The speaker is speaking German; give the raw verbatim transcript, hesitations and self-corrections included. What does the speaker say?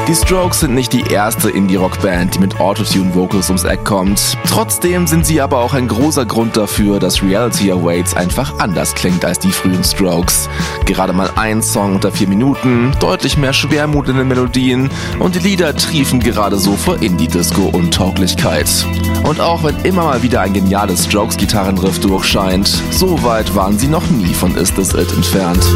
Die Strokes sind nicht die erste Indie-Rock-Band, die mit Autotune-Vocals ums Eck kommt. Trotzdem sind sie aber auch ein großer Grund dafür, dass Reality Awaits einfach anders klingt als die frühen Strokes. Gerade mal ein Song unter vier Minuten, deutlich mehr Schwermut in den Melodien und die Lieder triefen gerade so vor Indie-Disco-Untauglichkeit. Und auch wenn immer mal wieder ein geniales Strokes-Gitarrenriff durchscheint, so weit waren sie noch nie von Is This It entfernt.